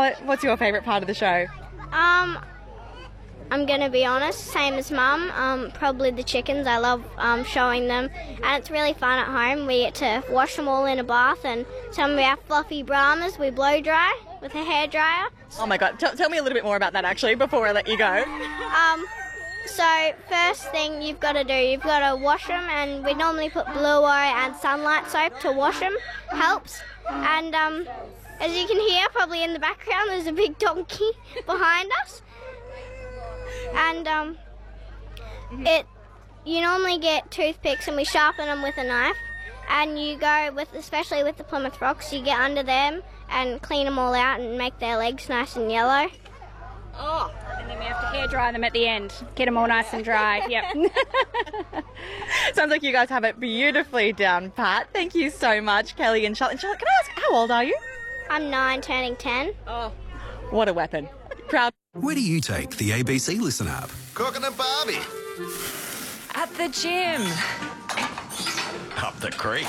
What's your favourite part of the show? I'm going to be honest, same as Mum, probably the chickens. I love showing them, and it's really fun at home. We get to wash them all in a bath, and some of our fluffy Brahmas we blow dry with a hairdryer. Oh my God, tell me a little bit more about that actually before I let you go. So first thing you've got to do, you've got to wash them, and we normally put Bluo and Sunlight soap to wash them, helps. And as you can hear probably in the background, there's a big donkey behind us. And you normally get toothpicks and we sharpen them with a knife, and you go especially with the Plymouth Rocks, you get under them and clean them all out and make their legs nice and yellow. Oh, and then we have to hair dry them at the end, get them all nice and dry. Yep. Sounds like you guys have it beautifully down pat. Thank you so much, Kelly and Charlotte. Charlotte, can I ask, how old are you? I'm 9, turning 10. Oh, what a weapon. Proud. Where do you take the ABC Listen app? Cooking a Barbie. At the gym. Up the creek.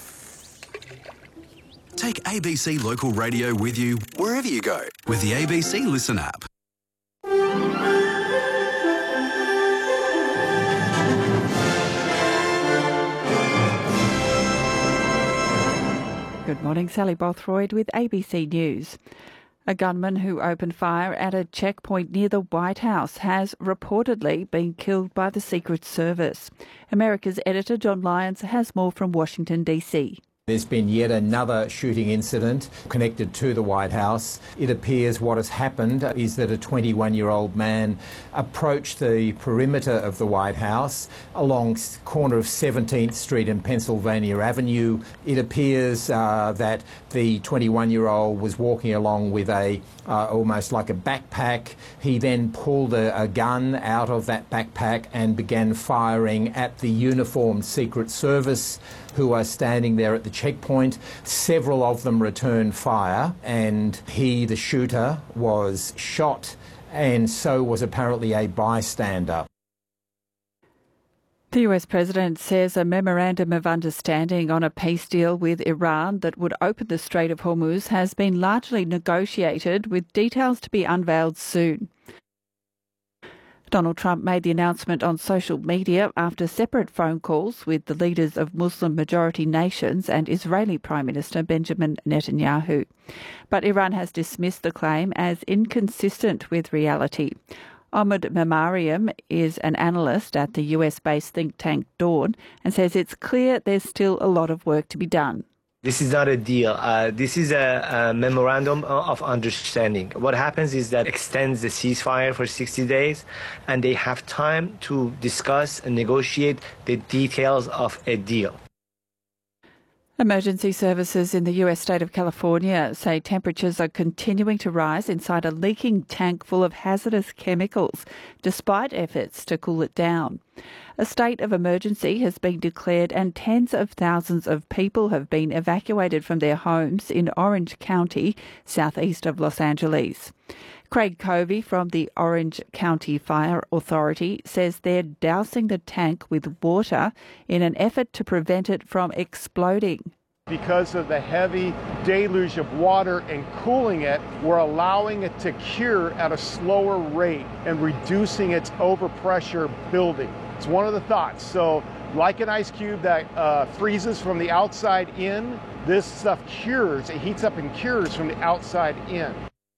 Take ABC Local Radio with you wherever you go with the ABC Listen app. Good morning, Sally Bothroyd with ABC News. A gunman who opened fire at a checkpoint near the White House has reportedly been killed by the Secret Service. America's editor John Lyons has more from Washington, D.C. There's been yet another shooting incident connected to the White House. It appears what has happened is that a 21-year-old man approached the perimeter of the White House along corner of 17th Street and Pennsylvania Avenue. It appears that the 21-year-old was walking along with almost like a backpack. He then pulled a gun out of that backpack and began firing at the uniformed Secret Service who are standing there at the checkpoint. Several of them returned fire, and he, the shooter, was shot, and so was apparently a bystander. The US President says a memorandum of understanding on a peace deal with Iran that would open the Strait of Hormuz has been largely negotiated, with details to be unveiled soon. Donald Trump made the announcement on social media after separate phone calls with the leaders of Muslim-majority nations and Israeli Prime Minister Benjamin Netanyahu. But Iran has dismissed the claim as inconsistent with reality. Ahmed Memariam is an analyst at the US-based think tank Dawn and says it's clear there's still a lot of work to be done. This is not a deal. This is a memorandum of understanding. What happens is that extends the ceasefire for 60 days, and they have time to discuss and negotiate the details of a deal. Emergency services in the US state of California say temperatures are continuing to rise inside a leaking tank full of hazardous chemicals, despite efforts to cool it down. A state of emergency has been declared and tens of thousands of people have been evacuated from their homes in Orange County, southeast of Los Angeles. Craig Covey from the Orange County Fire Authority says they're dousing the tank with water in an effort to prevent it from exploding. Because of the heavy deluge of water and cooling it, we're allowing it to cure at a slower rate and reducing its overpressure building. It's one of the thoughts. So like an ice cube that freezes from the outside in, this stuff cures. It heats up and cures from the outside in.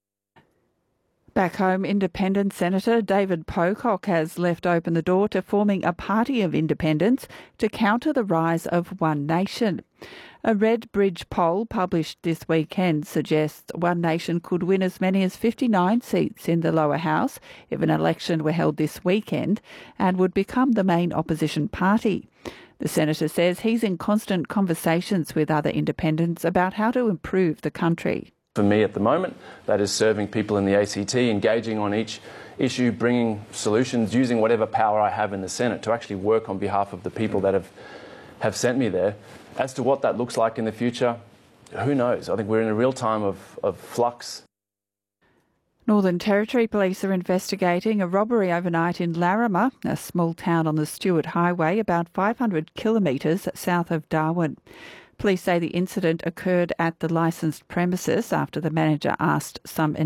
Back home, Independent Senator David Pocock has left open the door to forming a party of independents to counter the rise of One Nation. A Red Bridge poll published this weekend suggests One Nation could win as many as 59 seats in the lower house if an election were held this weekend and would become the main opposition party. The senator says he's in constant conversations with other independents about how to improve the country. For me at the moment, that is serving people in the ACT, engaging on each issue, bringing solutions, using whatever power I have in the Senate to actually work on behalf of the people that have sent me there. As to what that looks like in the future, who knows? I think we're in a real time of flux. Northern Territory Police are investigating a robbery overnight in Larrimah, a small town on the Stuart Highway about 500 kilometres south of Darwin. Police say the incident occurred at the licensed premises after the manager asked some